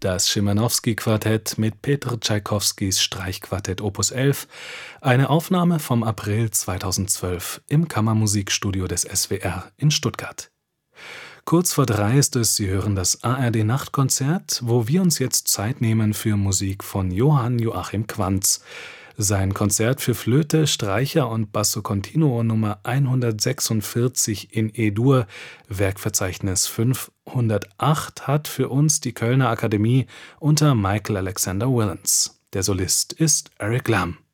Das Schimanowski-Quartett mit Petr Tschaikowskis Streichquartett Opus 11, eine Aufnahme vom April 2012 im Kammermusikstudio des SWR in Stuttgart. Kurz vor 3 ist es, Sie hören das ARD-Nachtkonzert, wo wir uns jetzt Zeit nehmen für Musik von Johann Joachim Quantz. Sein Konzert für Flöte, Streicher und Basso Continuo Nummer 146 in E-Dur, Werkverzeichnis 508, hat für uns die Kölner Akademie unter Michael Alexander Willens. Der Solist ist Eric Lam.